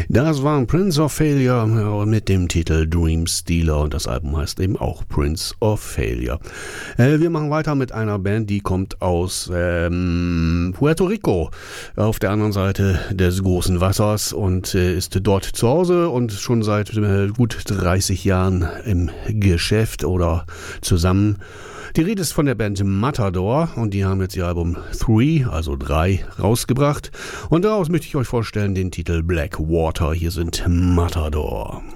Das war Prince of Failure mit dem Titel Dream Stealer und das Album heißt eben auch Prince of Failure. Wir machen weiter mit einer Band, die kommt aus Puerto Rico auf der anderen Seite des großen Wassers und ist dort zu Hause und schon seit gut 30 Jahren im Geschäft oder zusammen. Die Rede ist von der Band Matador und die haben jetzt ihr Album 3, also 3, rausgebracht. Und daraus möchte ich euch vorstellen den Titel Black Water. Hier sind Matador.